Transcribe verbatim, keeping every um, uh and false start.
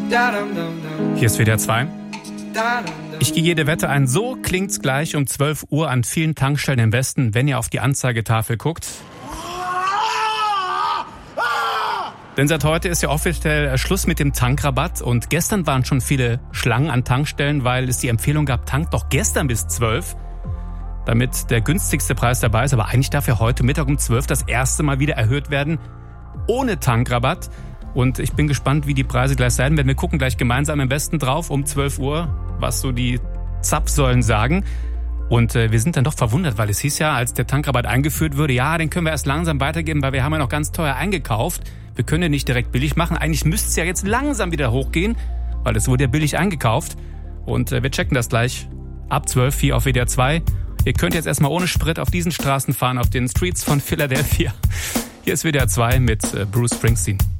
Hier ist W D R zwei. Ich gehe jede Wette ein. So klingt's gleich um zwölf Uhr an vielen Tankstellen im Westen, wenn ihr auf die Anzeigetafel guckt. Denn seit heute ist ja offiziell Schluss mit dem Tankrabatt und gestern waren schon viele Schlangen an Tankstellen, weil es die Empfehlung gab, tankt doch gestern bis zwölf, damit der günstigste Preis dabei ist. Aber eigentlich darf ja heute Mittag um zwölf das erste Mal wieder erhöht werden, ohne Tankrabatt. Und ich bin gespannt, wie die Preise gleich sein werden. Wir gucken gleich gemeinsam am besten drauf um zwölf Uhr, was so die Zapfsäulen sagen. Und äh, wir sind dann doch verwundert, weil es hieß ja, als der Tankrabatt eingeführt wurde, ja, den können wir erst langsam weitergeben, weil wir haben ja noch ganz teuer eingekauft. Wir können ja nicht direkt billig machen. Eigentlich müsste es ja jetzt langsam wieder hochgehen, weil es wurde ja billig eingekauft. Und äh, wir checken das gleich ab zwölf hier auf W D R zwei. Ihr könnt jetzt erstmal ohne Sprit auf diesen Straßen fahren, auf den Streets von Philadelphia. Hier ist W D R zwei mit äh, Bruce Springsteen.